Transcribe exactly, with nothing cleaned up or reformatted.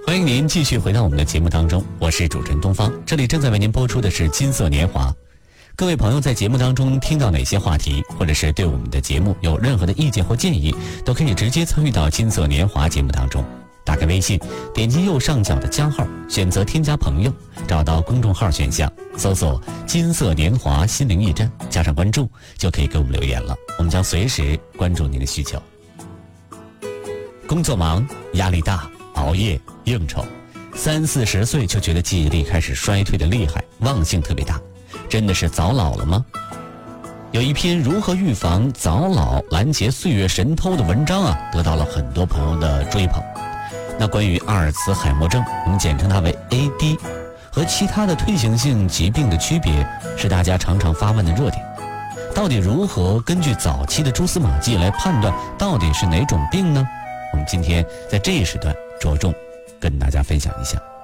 欢迎您继续回到我们的节目当中，我是主持人东方，这里正在为您播出的是金色年华。各位朋友在节目当中听到哪些话题，或者是对我们的节目有任何的意见或建议，都可以直接参与到金色年华节目当中。打开微信，点击右上角的加号，选择添加朋友，找到公众号选项，搜索金色年华心灵驿站，加上关注，就可以给我们留言了，我们将随时关注您的需求。工作忙，压力大，熬夜应酬，三四十岁就觉得记忆力开始衰退的厉害，忘性特别大，真的是早老了吗？有一篇如何预防早老拦截岁月神偷的文章啊，得到了很多朋友的追捧。那关于阿尔茨海默症，我们简称它为 A D， 和其他的退行性疾病的区别是大家常常发问的热点。到底如何根据早期的蛛丝马迹来判断到底是哪种病呢？我们今天在这一时段着重跟大家分享一下。